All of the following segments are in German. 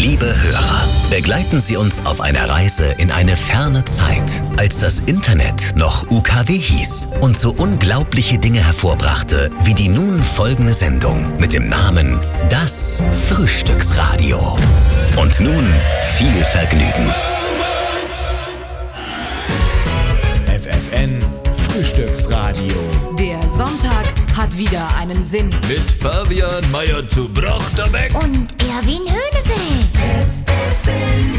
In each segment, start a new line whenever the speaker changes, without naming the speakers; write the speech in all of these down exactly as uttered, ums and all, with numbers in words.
Liebe Hörer, begleiten Sie uns auf einer Reise in eine ferne Zeit, als das Internet noch U K W hieß und so unglaubliche Dinge hervorbrachte, wie die nun folgende Sendung mit dem Namen Das Frühstücksradio. Und nun viel Vergnügen.
F F N Frühstücksradio.
Der Sonntag hat wieder einen Sinn.
Mit Fabian Meyer zu Brochterbeck
und Erwin Höhnefeld. F F N.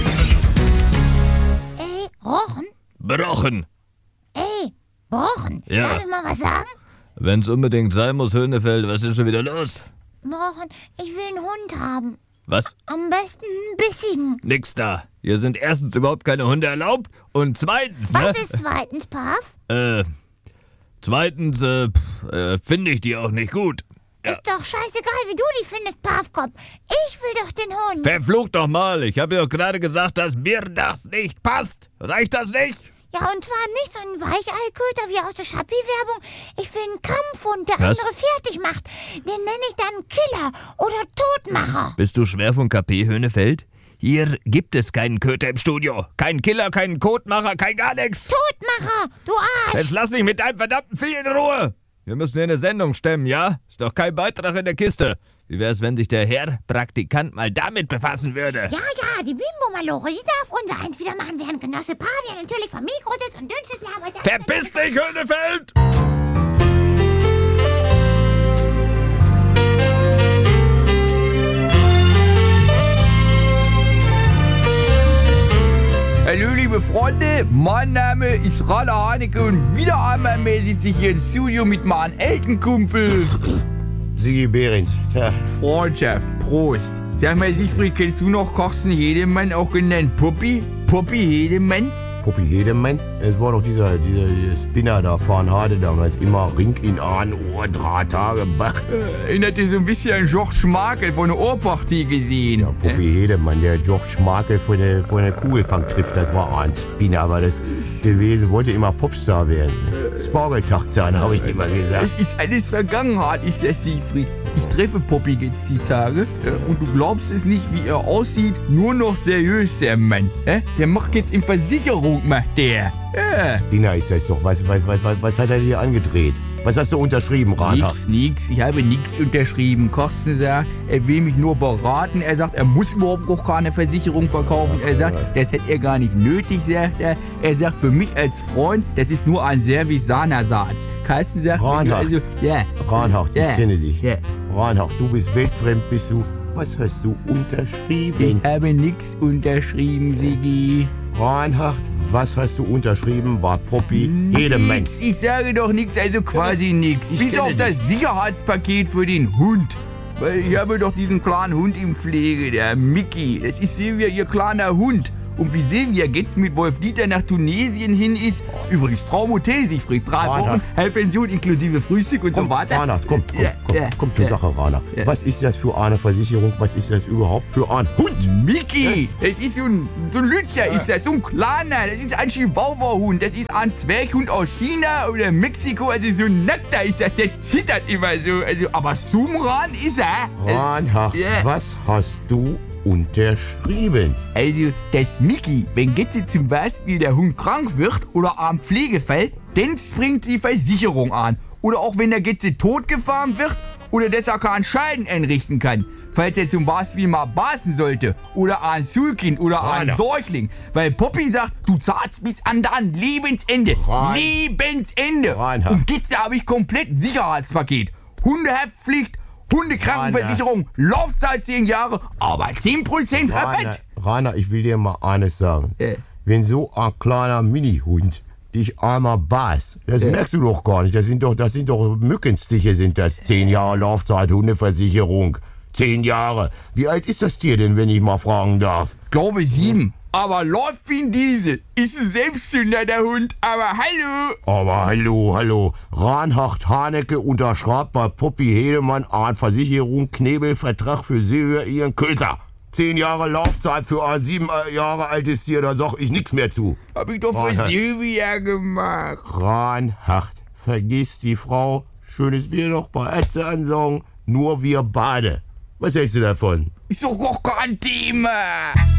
Ey, Rochen?
Brochen.
Ey, Brochen.
Ja.
Darf ich mal was sagen?
Wenn's unbedingt sein muss, Höhnefeld, was ist schon wieder los?
Brochen, ich will einen Hund haben.
Was?
Am besten einen bissigen.
Nix da. Hier sind erstens überhaupt keine Hunde erlaubt und zweitens, ne?
Was ist zweitens, Pav?
Äh, zweitens, äh, pff, äh finde ich die auch nicht gut. Ja.
Ist doch scheißegal, wie du die findest, Pavkop. Ich will doch den Hund.
Verflucht doch mal. Ich habe dir doch gerade gesagt, dass mir das nicht passt. Reicht das nicht?
Ja, und zwar nicht so ein Weicheilköter wie aus der Schappi-Werbung. Ich will einen Kampfhund, der
Was?
andere fertig macht. Den nenne ich dann Killer oder Todmacher.
Bist du schwer von K P, Höhnefeld? Hier gibt es keinen Köter im Studio. Keinen Killer, keinen Kotmacher, kein gar nichts.
Todmacher, du Arsch.
Jetzt lass mich mit deinem verdammten Vieh in Ruhe. Wir müssen hier eine Sendung stemmen, ja? Ist doch kein Beitrag in der Kiste. Wie wär's, wenn sich der Herr Praktikant mal damit befassen würde?
Ja, ja, die Bimbo-Malore, die darf unser eins wieder machen, während Genosse Pavian natürlich vom Mikro sitzt und dünnsches labert.
Verpiss dich, Höhnefeld!
Hallo liebe Freunde, mein Name ist Rainer Haneke und wieder einmal mehr sitze ich hier im Studio mit meinem alten Kumpel
Sigi Behrens. Ja.
Freundschaft, Prost. Sag mal Siegfried, kennst du noch Carsten Hedemann, auch genannt Puppi? Puppi Hedemann?
Puppi Hedemann? Es war doch dieser, dieser, dieser Spinner da, Farnhade damals, immer Ring in Ahn, Ohr, drei Tage, Bach.
Äh, erinnerte so ein bisschen an George Markel von der Ohrpartie gesehen.
Ja, Puppi äh? Hedemann, der George Markel von der, von der Kugelfang trifft, das war ein Spinner, war das gewesen, wollte immer Popstar werden. Spargeltag sein, habe ich immer gesagt.
Es ist alles Vergangenheit, ist das Siegfried. Ich treffe Poppy jetzt die Tage äh, und du glaubst es nicht, wie er aussieht. Nur noch seriös, der Mann. Äh? Der macht jetzt in Versicherung, macht der. Ja.
Spinner ist das doch. Was, was, was, was hat er dir angedreht? Was hast du unterschrieben, Rainer?
Nix, nix. Ich habe nichts unterschrieben. Carsten sagt, er will mich nur beraten. Er sagt, er muss überhaupt auch keine Versicherung verkaufen. Er sagt, das hätte er gar nicht nötig, sagt er. Er sagt, für mich als Freund, das ist nur ein Service-Sahnersatz. Carsten sagt,
Reinhard,
also, ja.
Reinhard, ich
ja.
kenne dich.
Ja.
Reinhard, du bist weltfremd, bist du. Was hast du unterschrieben?
Ich habe nichts unterschrieben, Sigi.
Reinhard, was hast du unterschrieben bei Puppi Hedemann?
Nix, ich sage doch nichts, also quasi nichts. Bis auf das Sicherheitspaket für den Hund. Weil ich habe doch diesen kleinen Hund in Pflege, der Mickey. Das ist Silvia, ihr kleiner Hund. Und wie Silvia jetzt mit Wolf Dieter nach Tunesien hin ist, übrigens Traumhotel, Siegfried, drei Wochen, Halbpension inklusive Frühstück und
komm,
so weiter.
Reinhard, komm, komm,
Ja,
komm,
ja,
komm zur
ja.
Sache, Reinhard.
Ja.
Was ist das für eine Versicherung? Was ist das überhaupt für ein Hund?
Mickey, das ist so ein, so ein Lütscher, ist das, so ein kleiner, das ist ein Chihuahua-Hund, das ist ein Zwerghund aus China oder Mexiko, also so ein Nackter ist das, der zittert immer so, also, aber Sumran ist er.
Reinhard,
Ja.
was hast du unterschrieben?
Also, das Mickey, wenn jetzt zum Beispiel der Hund krank wird oder am Pflegefall, dann springt die Versicherung an. Oder auch wenn der Gitze totgefahren wird oder dass er keinen Schaden einrichten kann. Falls er zum Beispiel mal beißen sollte oder ein Schulkind oder ein
Rainer.
Säugling. Weil Poppy sagt, du zahlst bis an dein Lebensende.
Rein.
Lebensende.
Reinhard.
Und Gitze habe ich komplett Sicherheitspaket. Hundehaftpflicht, Hundekrankenversicherung, Laufzeit zehn Jahre, aber zehn Prozent
Rainer,
Rabatt.
Rainer, ich will dir mal eines sagen.
Ja.
Wenn so ein kleiner Mini-Hund dich einmal beißt, das
Ja.
merkst du doch gar nicht. Das sind doch, das sind doch Mückenstiche, sind das. Zehn Jahre Laufzeit, Hundeversicherung. Zehn Jahre. Wie alt ist das Tier denn, wenn ich mal fragen darf?
Glaube sieben. Aber läuft wie ein Diesel. Ist ein Selbstzünder, der Hund. Aber hallo.
Aber hallo, hallo. Reinhard Haneke unterschreibt bei Puppi Hedemann eine Versicherung, Knebelvertrag für Silvia ihren Köter. Zehn Jahre Laufzeit für ein sieben Jahre altes Tier, da sag ich nichts mehr zu.
Hab ich doch für
Reinhard.
Silvia gemacht.
Reinhard, vergiss die Frau. Schönes Bier noch bei Ärzte ansaugen. Nur wir beide. Was hältst du davon?
Ist doch gar kein Thema.